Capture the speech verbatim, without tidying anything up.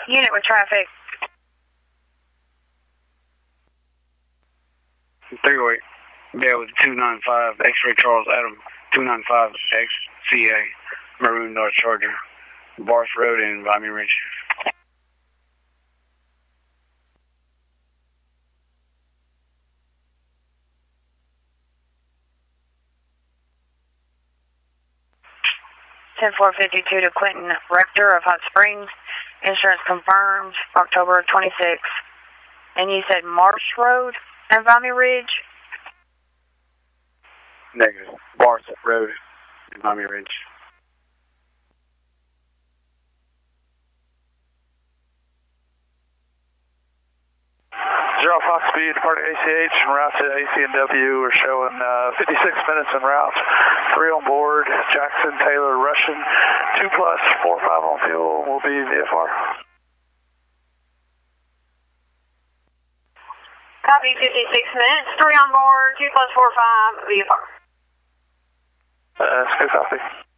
Unit with traffic. three oh eight. There with two nine five, X-Ray Charles Adam, two nine five X C A, Maroon Dodge Charger, Barth Road in Vimy Ridge. ten four fifty-two to Quentin Rector of Hot Springs. Insurance confirmed, October twenty-sixth. And you said Marsh Road and Vimy Ridge? Negative. Barth Road in Vimy Ridge. Zero Fox Speed, part of A C H, en route to A C and W. We're showing uh, fifty-six minutes en route. Three on board, Jackson, Taylor, Russian, two plus, four five on fuel. We'll be V F R. Copy, fifty-six minutes, three on board, two plus four five, V F R. Uh, that's good copy.